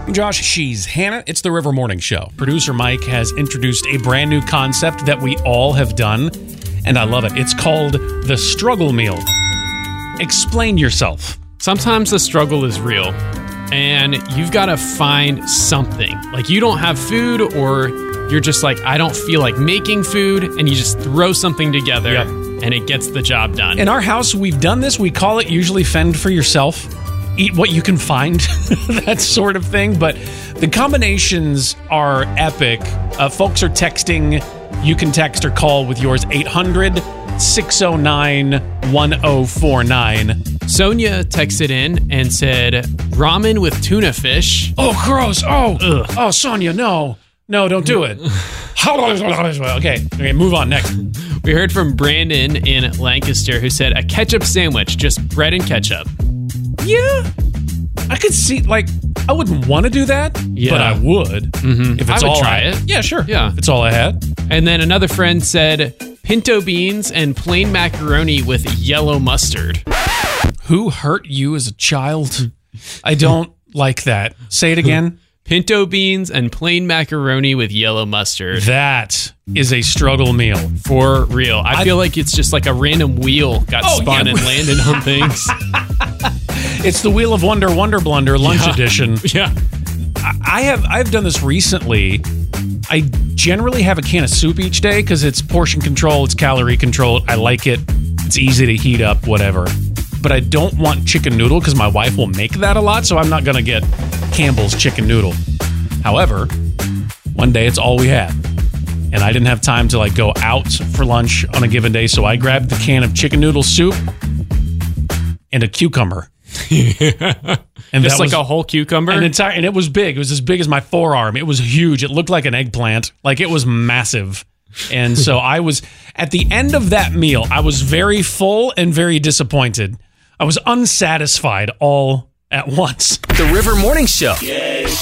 I'm Josh, she's Hannah. It's the River Morning Show. Producer Mike has introduced a brand new concept that we all have done, and I love it. It's called the struggle meal. Explain yourself. Sometimes the struggle is real, and you've got to find something. Like you don't have food, or you're just like, I don't feel like making food, and you just throw something together, and it gets the job done. In our house, we've done this. We call it usually fend for yourself. Eat what you can find, that sort of thing. But the combinations are epic. Folks are texting. You can text or call with yours, 800-609-1049. Sonia texted in and said, ramen with tuna fish. Oh, gross. Oh, Sonia, no. No, don't do it. Okay, move on. Next. We heard from Brandon in Lancaster who said, a ketchup sandwich, just bread and ketchup. Yeah, I could see, I wouldn't want to do that, but I would. Mm-hmm. If it's I would all try it. Yeah, sure. Yeah. If it's all I had. And then another friend said, pinto beans and plain macaroni with yellow mustard. Who hurt you as a child? I don't like that. Say it again. Pinto beans and plain macaroni with yellow mustard. That is a struggle meal. For real. I feel like it's just like a random wheel got spun and landed on things. It's the Wheel of Wonder Blunder lunch edition. Yeah. I've done this recently. I generally have a can of soup each day because it's portion control, it's calorie control. I like it. It's easy to heat up, whatever. But I don't want chicken noodle because my wife will make that a lot, so I'm not going to get Campbell's chicken noodle. However, one day it's all we had. And I didn't have time to go out for lunch on a given day, so I grabbed the can of chicken noodle soup and a cucumber. And just a whole cucumber? And it was big. It was as big as my forearm. It was huge. It looked like an eggplant. It was massive. And so I was, at the end of that meal, I was very full and very disappointed. I was unsatisfied all at once. The River Morning Show.